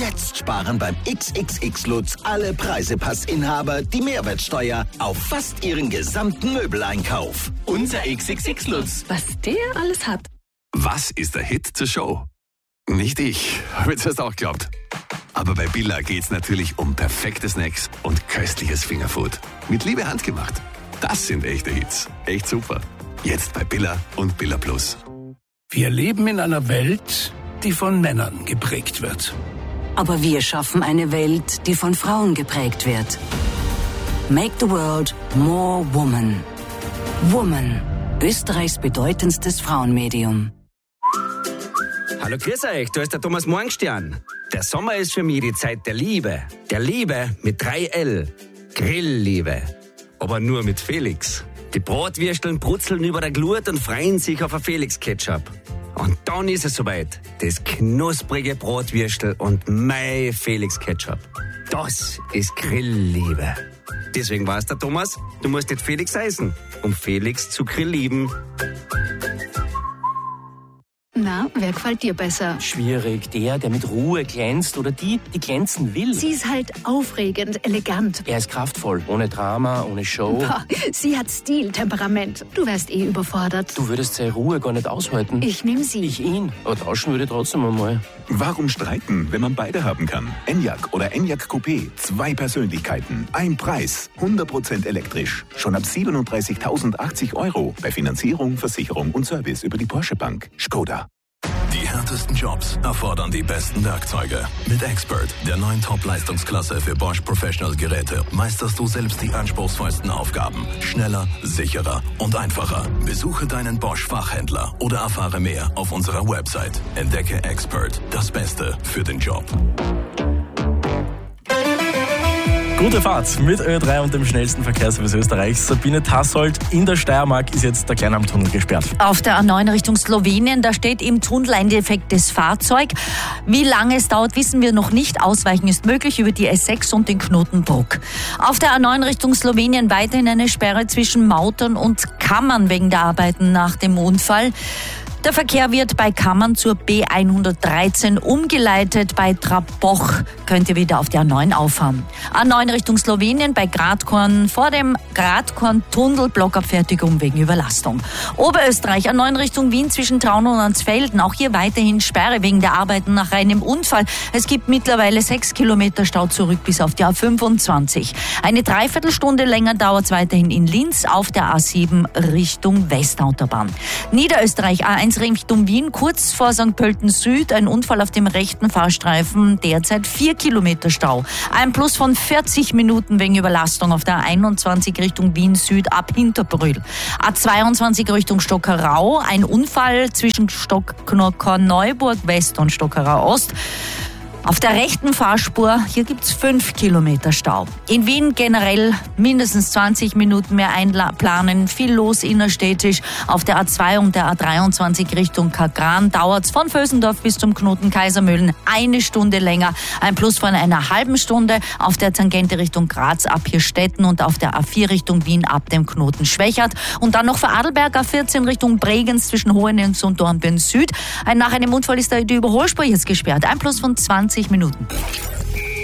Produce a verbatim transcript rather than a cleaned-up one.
Jetzt sparen beim X X X Lutz alle Preisepassinhaber die Mehrwertsteuer auf fast ihren gesamten Möbeleinkauf. Unser X X X Lutz. Was der alles hat. Was ist der Hit zur Show? Nicht ich, habe ich das auch geglaubt. Aber bei Billa geht's natürlich um perfekte Snacks und köstliches Fingerfood. Mit Liebe handgemacht. Das sind echte Hits. Echt super. Jetzt bei Billa und Billa Plus. Wir leben in einer Welt, die von Männern geprägt wird. Aber wir schaffen eine Welt, die von Frauen geprägt wird. Make the world more woman. Woman, Österreichs bedeutendstes Frauenmedium. Hallo, grüß euch, da ist der Thomas Morgenstern. Der Sommer ist für mich die Zeit der Liebe. Der Liebe mit drei L. Grillliebe. Aber nur mit Felix. Die Bratwürsteln brutzeln über der Glut und freuen sich auf ein Felix-Ketchup. Und dann ist es soweit. Das knusprige Bratwürstel und mein Felix-Ketchup. Das ist Grillliebe. Deswegen weiß der Thomas, du musst nicht Felix heißen, um Felix zu grilllieben. Na, wer gefällt dir besser? Schwierig, der, der mit Ruhe glänzt oder die, die glänzen will. Sie ist halt aufregend, elegant. Er ist kraftvoll, ohne Drama, ohne Show. Boah, sie hat Stil, Temperament. Du wärst eh überfordert. Du würdest seine Ruhe gar nicht aushalten. Ich nehm sie. Ich ihn. Aber tauschen würde ich trotzdem einmal. Warum streiten, wenn man beide haben kann? Enyaq oder Enyaq Coupé. Zwei Persönlichkeiten, ein Preis. hundert Prozent elektrisch. Schon ab siebenunddreißigtausendachtzig Euro. Bei Finanzierung, Versicherung und Service über die Porsche Bank. Skoda. Die härtesten Jobs erfordern die besten Werkzeuge. Mit Expert, der neuen Top-Leistungsklasse für Bosch Professional Geräte, meisterst du selbst die anspruchsvollsten Aufgaben. Schneller, sicherer und einfacher. Besuche deinen Bosch-Fachhändler oder erfahre mehr auf unserer Website. Entdecke Expert, das Beste für den Job. Gute Fahrt mit Ö drei und dem schnellsten Verkehrsservice Österreichs. Sabine Tassold, in der Steiermark ist jetzt der Kleinamtunnel gesperrt. Auf der A neun Richtung Slowenien, da steht im Tunnel ein defektes Fahrzeug. Wie lange es dauert, wissen wir noch nicht. Ausweichen ist möglich über die S sechs und den Knotenbruck. Auf der A neun Richtung Slowenien weiterhin eine Sperre zwischen Mautern und Kammern wegen der Arbeiten nach dem Unfall. Der Verkehr wird bei Kammern zur B hundertdreizehn umgeleitet. Bei Traboch könnt ihr wieder auf die A neun auffahren. A neun Richtung Slowenien bei Gradkorn vor dem Gradkorn-Tunnel Blockabfertigung wegen Überlastung. Oberösterreich A neun Richtung Wien zwischen Traunau und Ansfelden. Auch hier weiterhin Sperre wegen der Arbeiten nach einem Unfall. Es gibt mittlerweile sechs Kilometer Stau zurück bis auf die A fünfundzwanzig. Eine Dreiviertelstunde länger dauert es weiterhin in Linz auf der A sieben Richtung Westautobahn. Niederösterreich A eins Richtung Wien, kurz vor Sankt Pölten Süd, ein Unfall auf dem rechten Fahrstreifen, derzeit vier Kilometer Stau. Ein Plus von vierzig Minuten wegen Überlastung auf der A einundzwanzig Richtung Wien Süd ab Hinterbrühl. A zweiundzwanzig Richtung Stockerau, ein Unfall zwischen Stockneuburg West und Stockerau Ost. Auf der rechten Fahrspur, hier gibt's fünf Kilometer Stau. In Wien generell mindestens zwanzig Minuten mehr einplanen, viel los innerstädtisch. Auf der A zwei und der A dreiundzwanzig Richtung Kagran dauert's von Vösendorf bis zum Knoten Kaisermühlen eine Stunde länger. Ein Plus von einer halben Stunde auf der Tangente Richtung Graz ab Hirstetten und auf der A vier Richtung Wien ab dem Knoten Schwächert. Und dann noch für Adelberg A vierzehn Richtung Bregenz zwischen Hohenenz und Dornbirn Süd. Nach einem Unfall ist da die Überholspur jetzt gesperrt. Ein Plus von zwanzig Minuten.